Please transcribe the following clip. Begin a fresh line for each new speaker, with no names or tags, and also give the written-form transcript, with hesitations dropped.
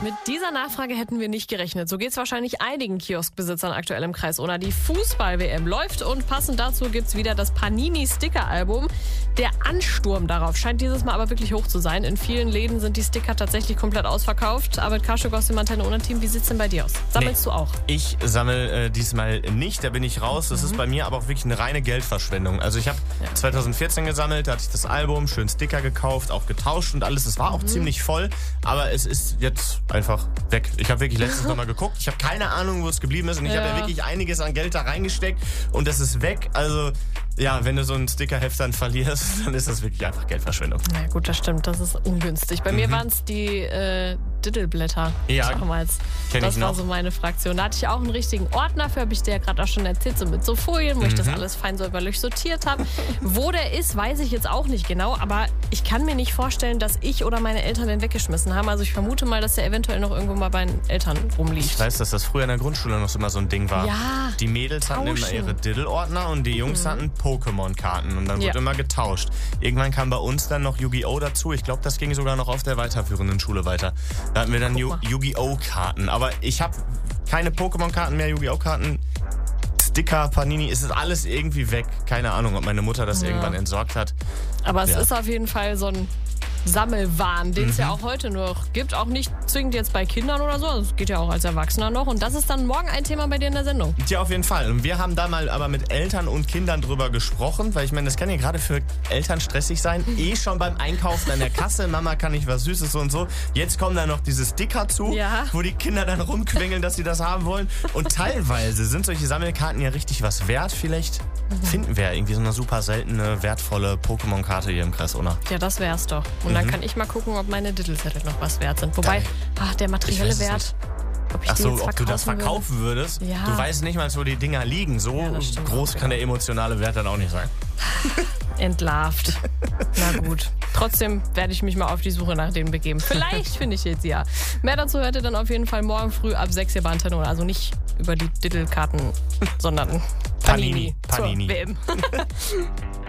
Mit dieser Nachfrage hätten wir nicht gerechnet. So geht es wahrscheinlich einigen Kioskbesitzern aktuell im Kreis Unna. Die Fußball-WM läuft und passend dazu gibt es wieder das Panini-Sticker-Album. Der Ansturm darauf scheint dieses Mal aber wirklich hoch zu sein. In vielen Läden sind die Sticker tatsächlich komplett ausverkauft. Aber Kaschuk aus dem Antenne Unna-Team, wie sieht es denn bei dir aus? Sammelst du auch?
Ich sammle diesmal nicht, da bin ich raus. Das ist bei mir aber auch wirklich eine reine Geldverschwendung. Also ich habe 2014 gesammelt, da hatte ich das Album, schön Sticker gekauft, auch getauscht und alles. Es war auch ziemlich voll, aber es ist jetzt einfach weg. Ich habe wirklich letztens nochmal geguckt. Ich habe keine Ahnung, wo es geblieben ist und ich habe ja wirklich einiges an Geld da reingesteckt und das ist weg. Also ja, wenn du so ein Stickerheft dann verlierst, dann ist das wirklich einfach Geldverschwendung.
Na gut, das stimmt. Das ist ungünstig. Bei mir waren es die Diddleblätter damals. Das war so meine Fraktion. Da hatte ich auch einen richtigen Ordner, für habe ich dir ja gerade auch schon erzählt, so mit so Folien, wo ich das alles fein säuberlich sortiert habe. Wo der ist, weiß ich jetzt auch nicht genau, aber ich kann mir nicht vorstellen, dass ich oder meine Eltern den weggeschmissen haben. Also ich vermute mal, dass der eventuell noch irgendwo mal bei den Eltern rumliegt.
Ich weiß, dass das früher in der Grundschule noch immer so ein Ding war.
Ja,
die Mädels hatten immer ihre Diddle-Ordner und die Jungs hatten Pokémon-Karten und dann wurde immer getauscht. Irgendwann kam bei uns dann noch Yu-Gi-Oh! Dazu. Ich glaube, das ging sogar noch auf der weiterführenden Schule weiter. Da hatten wir dann Yu-Gi-Oh! Karten. Aber ich habe keine Pokémon-Karten mehr, Yu-Gi-Oh! Karten. Sticker, Panini, ist alles irgendwie weg. Keine Ahnung, ob meine Mutter das irgendwann entsorgt hat.
Aber es ist auf jeden Fall so ein Sammelwahn, den es ja auch heute noch gibt. Auch nicht zwingend jetzt bei Kindern oder so. Es geht ja auch als Erwachsener noch. Und das ist dann morgen ein Thema bei dir in der Sendung.
Ja, auf jeden Fall. Und wir haben da mal aber mit Eltern und Kindern drüber gesprochen, weil ich meine, das kann ja gerade für Eltern stressig sein. Schon beim Einkaufen an der Kasse, Mama, kann ich was Süßes so und so. Jetzt kommen da noch diese Sticker zu, wo die Kinder dann rumquengeln, dass sie das haben wollen. Und teilweise sind solche Sammelkarten ja richtig was wert. Vielleicht finden wir irgendwie so eine super seltene, wertvolle Pokémon-Karte hier im Kreis Unna.
Ja, das wär's doch. Und dann kann ich mal gucken, ob meine Diddlezettel noch was wert sind. Wobei, der materielle Wert,
ob du das verkaufen würdest?
Ja.
Du weißt nicht mal, wo die Dinger liegen. So groß kann der emotionale Wert dann auch nicht sein.
Entlarvt. Na gut. Trotzdem werde ich mich mal auf die Suche nach denen begeben. Vielleicht finde ich jetzt ja. Mehr dazu hört ihr dann auf jeden Fall morgen früh ab 6 hier bei Antenne. Also nicht über die Diddle-Karten, sondern Panini. Zur WM.